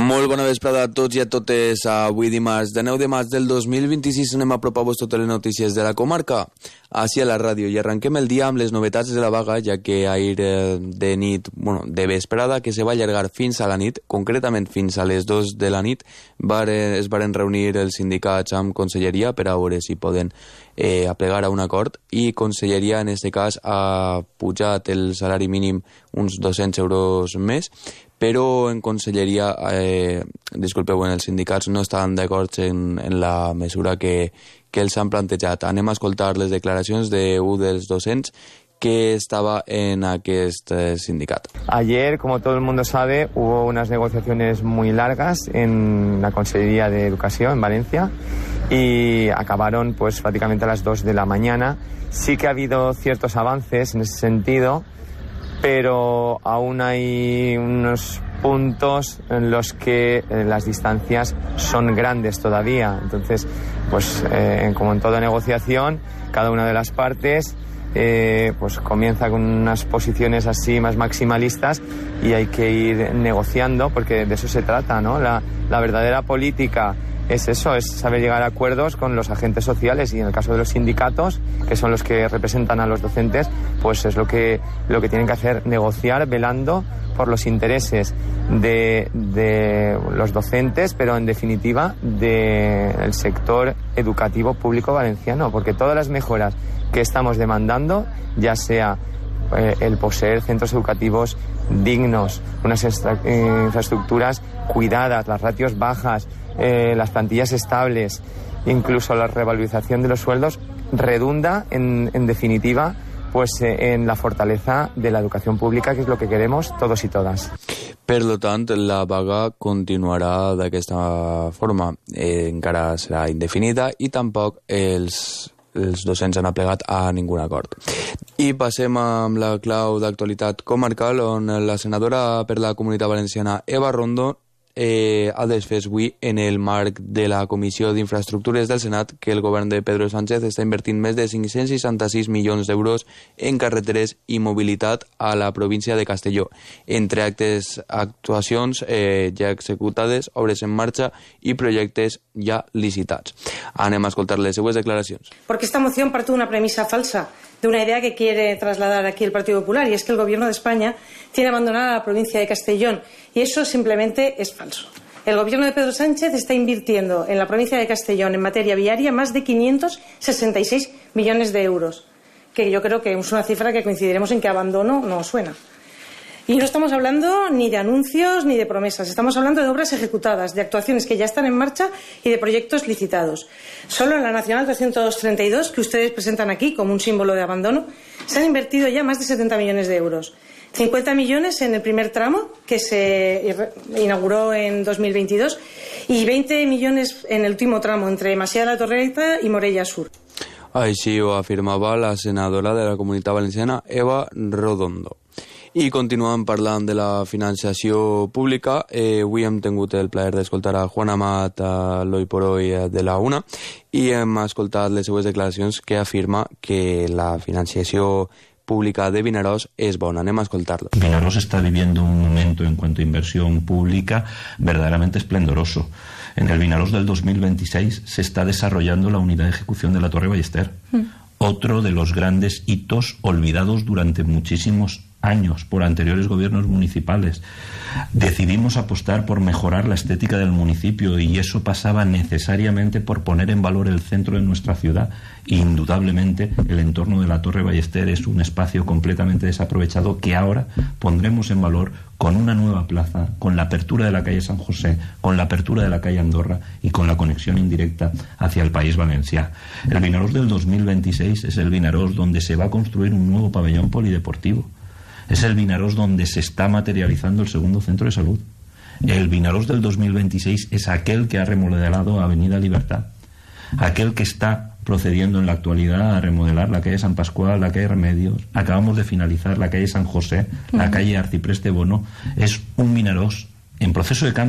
Molt bona vesprada a tots i a totes. Avui dimarts de 9 de maig del 2026 anem a apropar-vos totes les notícies de la comarca així a la ràdio i arrenquem el dia amb les novetats de la vaga, ja que ahir de nit, de vesprada, que se va allargar fins a la nit, concretament fins a les 2 de la nit, es varen reunir els sindicats amb Conselleria per a veure si poden aplegar a un acord, i Conselleria en aquest cas ha pujat el salari mínim uns 200 euros més, però en Conselleria, els sindicats no estaven d'acord en la mesura que els han plantejat. Anem a escoltar les declaracions d'un dels docents que estaba en aquest sindicat. Ayer, como todo el mundo sabe, hubo unas negociaciones muy largas en la Consellería de Educación en Valencia y acabaron pues prácticamente a las 2 de la mañana. Sí que ha habido ciertos avances en ese sentido, pero aún hay unos puntos en los que las distancias son grandes todavía. Entonces, pues como en toda negociación, cada una de las partes pues comienza con unas posiciones así más maximalistas y hay que ir negociando, porque de eso se trata, ¿no? La verdadera política es eso, es saber llegar a acuerdos con los agentes sociales, y en el caso de los sindicatos, que son los que representan a los docentes, pues es lo que tienen que hacer, negociar velando por los intereses de los docentes, pero en definitiva del sector educativo público valenciano, porque todas las mejoras que estamos demandando, ya sea el poseer centros educativos dignos, unas infraestructuras cuidadas, las ratios bajas, las plantillas estables, incluso la revalorización de los sueldos, redunda en definitiva pues en la fortaleza de la educación pública, que es lo que queremos todos y todas. Per tant, la vaga continuarà d'aquesta forma, encara serà indefinida, i tampoc els docents han aplegat a ningú acord. I passem amb la clau d'actualitat comarcal, on la senadora per la Comunitat Valenciana, Eva Rondo, ha desfès avui en el marc de la Comissió d'Infraestructures del Senat que el govern de Pedro Sánchez està invertint més de 566 milions d'euros en carreteres i mobilitat a la província de Castelló, entre actuacions ja executades, obres en marxa i projectes ja licitats. Anem a escoltar les seues declaracions. Porque esta moción parte de una premisa falsa, de una idea que quiere trasladar aquí el Partido Popular, y es que el Gobierno de España tiene abandonada la provincia de Castellón, y eso simplemente es falso. El Gobierno de Pedro Sánchez está invirtiendo en la provincia de Castellón en materia viaria más de 566 millones de euros, que yo creo que es una cifra que coincidiremos en que abandono no suena. Y no estamos hablando ni de anuncios ni de promesas, estamos hablando de obras ejecutadas, de actuaciones que ya están en marcha y de proyectos licitados. Solo en la Nacional 332, que ustedes presentan aquí como un símbolo de abandono, se han invertido ya más de 70 millones de euros. 50 millones en el primer tramo, que se inauguró en 2022, y 20 millones en el último tramo, entre Masia de la Torreta y Morella Sur. Així ho afirmava la senadora de la Comunitat Valenciana, Eva Rodondo. I continuem parlant de la financiació pública. Avui hem tingut el plaer d'escoltar a Juan Amat, a l'Hoy por Hoy de la UNA, i hem escoltat les seues declaracions que afirma que la financiació pública de Vinaròs es bona. Anem a escoltarlo. Vinaròs está viviendo un momento en cuanto a inversión pública verdaderamente esplendoroso. En el Vinaròs del 2026 se está desarrollando la unidad de ejecución de la Torre Ballester. Otro de los grandes hitos olvidados durante muchísimos años por anteriores gobiernos municipales. Decidimos apostar por mejorar la estética del municipio, y eso pasaba necesariamente por poner en valor el centro de nuestra ciudad. Indudablemente el entorno de la Torre Ballester es un espacio completamente desaprovechado que ahora pondremos en valor con una nueva plaza, con la apertura de la calle San José, con la apertura de la calle Andorra y con la conexión indirecta hacia el País Valencià. El Vinaròs del 2026 es el Vinaròs donde se va a construir un nuevo pabellón polideportivo. Es el Vinaròs donde se está materializando el segundo centro de salud. El Vinaròs del 2026 es aquel que ha remodelado Avenida Libertad, aquel que está procediendo en la actualidad a remodelar la calle San Pascual, la calle Remedios. Acabamos de finalizar la calle San José, la calle Arcipreste Bono. Es un Vinaròs en proceso de cambio.